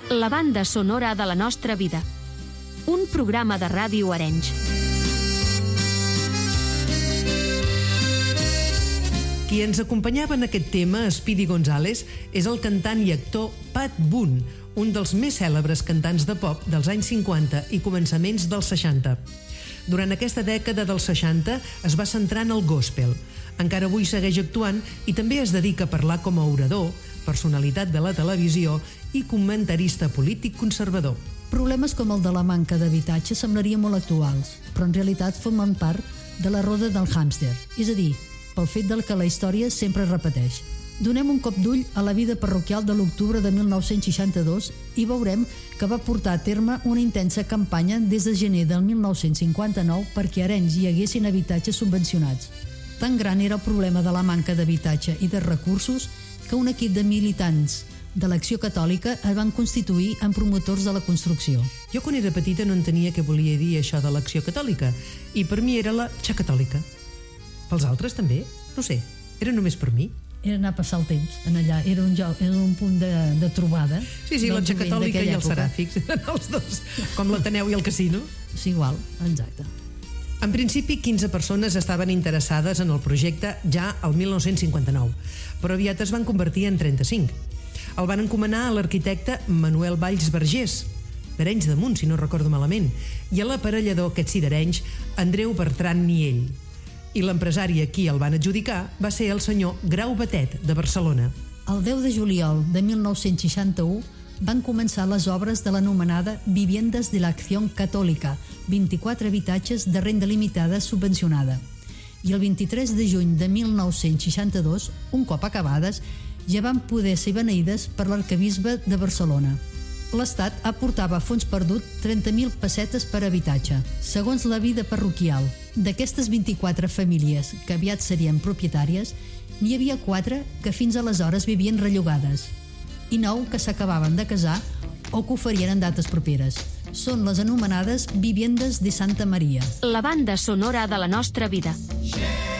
La banda sonora de la nostra vida. Un programa de Ràdio Arenys. Qui ens acompanyava en aquest tema, Speedy González, és el cantant i actor Pat Boone, un dels més cèlebres cantants de pop dels anys 50 i començaments dels 60. Durant aquesta dècada dels 60 es va centrar en el gospel. Encara avui segueix actuant i també es dedica a parlar com a orador, personalitat de la televisió i comentarista polític conservador. Problemes com el de la manca d'habitatge semblarien molt actuals, però en realitat formen part de la roda del hàmster, és a dir, pel fet que la història sempre es repeteix. Donem un cop d'ull a la vida parroquial de l'octubre de 1962 i veurem que va portar a terme una intensa campanya des de gener del 1959 perquè a Arenys hi haguessin habitatges subvencionats. Tan gran era el problema de la manca d'habitatge i de recursos que un equip de militants de l'Acció Catòlica es van constituir en promotors de la construcció. Jo quan era petita no entenia què volia dir això de l'Acció Catòlica i per mi era la xacatòlica. Pels altres també? No sé, era només per mi. Era anar a passar el temps en allà, era un punt de trobada. Sí, la xacatòlica i els seràfics, eren els dos, com l'Ateneu i el casino. Sí, igual, exacte. En principi, 15 persones estaven interessades en el projecte ja al 1959, però aviat es van convertir en 35. El van encomanar a l'arquitecte Manuel Valls Vergés, d'Arenys de Munt, si no recordo malament, i a l'aparellador, aquest sí d'Arenys, Andreu Bertran Niell. I l'empresari a qui el van adjudicar va ser el senyor Grau Batet, de Barcelona. El 10 de juliol de 1961 van començar les obres de l'anomenada Viviendas de la Acción Católica, 24 habitatges de renda limitada subvencionada. I el 23 de juny de 1962, un cop acabades, ja van poder ser beneïdes per l'arquebisbe de Barcelona. L'Estat aportava a fons perdut 30.000 pessetes per habitatge. Segons la vida parroquial, d'aquestes 24 famílies que aviat serien propietàries, n'hi havia 4 que fins aleshores vivien rellogades i 9 que s'acabaven de casar o que ho farien en dates properes. Són les anomenades Viviendas de Santa Maria. La banda sonora de la nostra vida.